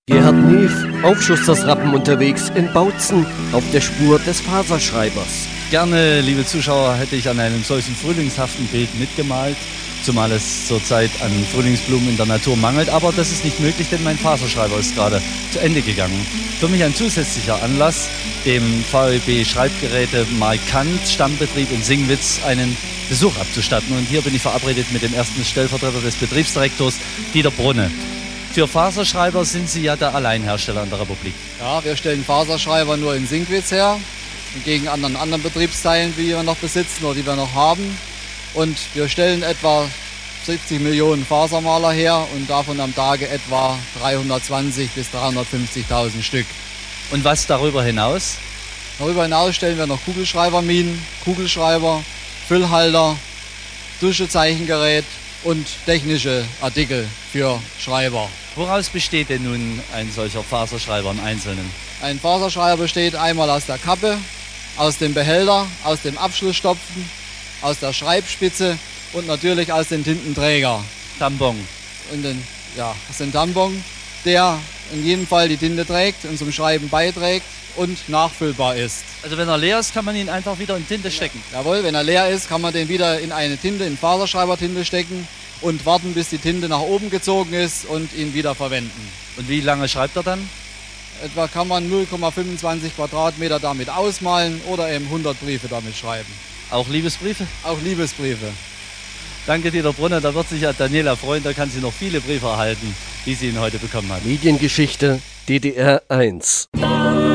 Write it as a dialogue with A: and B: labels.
A: Gerhard Neef, Aufschusters-Rappen unterwegs in Bautzen auf der Spur des Faserschreibers.
B: Gerne, liebe Zuschauer, hätte ich an einem solchen frühlingshaften Bild mitgemalt, zumal es zurzeit an Frühlingsblumen in der Natur mangelt, aber das ist nicht möglich, denn mein Faserschreiber ist gerade zu Ende gegangen. Für mich ein zusätzlicher Anlass, dem VEB Schreibgeräte Markant Stammbetrieb in Singwitz einen Besuch abzustatten. Und hier bin ich verabredet mit dem ersten Stellvertreter des Betriebsdirektors, Dieter Brunne. Für Faserschreiber sind Sie ja der Alleinhersteller in der Republik.
C: Ja, wir stellen Faserschreiber nur in Singwitz her, gegen anderen Betriebsteilen, die wir noch besitzen oder die wir noch haben. Und wir stellen etwa 70 Millionen Fasermaler her und davon am Tage etwa 320.000 bis 350.000 Stück.
B: Und was darüber hinaus?
C: Darüber hinaus stellen wir noch Kugelschreiberminen, Kugelschreiber, Füllhalter, Duschezeichengerät und technische Artikel für Schreiber.
B: Woraus besteht denn nun ein solcher Faserschreiber im Einzelnen?
C: Ein Faserschreiber besteht einmal aus der Kappe, aus dem Behälter, aus dem Abschlussstopfen, aus der Schreibspitze und natürlich aus dem Tintenträger.
B: Tampon.
C: Aus dem Tampon, der in jedem Fall die Tinte trägt und zum Schreiben beiträgt und nachfüllbar ist.
B: Also wenn er leer ist, kann man ihn einfach wieder in Tinte stecken?
C: Jawohl, wenn er leer ist, kann man den wieder in eine Tinte, in Faserschreibertinte stecken und warten, bis die Tinte nach oben gezogen ist und ihn wieder verwenden.
B: Und wie lange schreibt er dann?
C: Etwa kann man 0,25 Quadratmeter damit ausmalen oder eben 100 Briefe damit schreiben.
B: Auch Liebesbriefe?
C: Auch Liebesbriefe.
B: Danke, Dieter Brunner. Da wird sich ja Daniela freuen. Da kann sie noch viele Briefe erhalten, die sie ihn heute bekommen hat.
A: Mediengeschichte DDR 1.